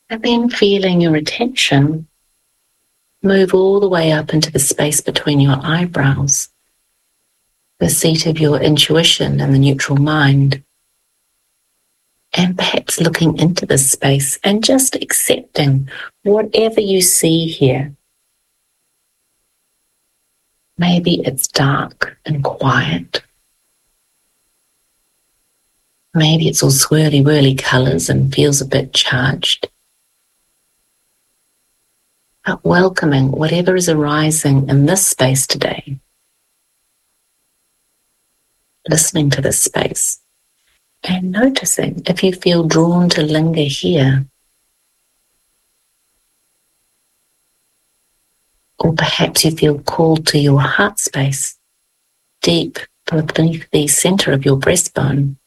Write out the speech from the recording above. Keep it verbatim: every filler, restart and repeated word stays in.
And then feeling your attention move all the way up into the space between your eyebrows, the seat of your intuition and the neutral mind. And perhaps looking into this space and just accepting whatever you see here. Maybe it's dark and quiet. Maybe it's all swirly, whirly colours and feels a bit charged. But welcoming whatever is arising in this space today. Listening to this space and noticing if you feel drawn to linger here. Or perhaps you feel called to your heart space, deep beneath the center of your breastbone.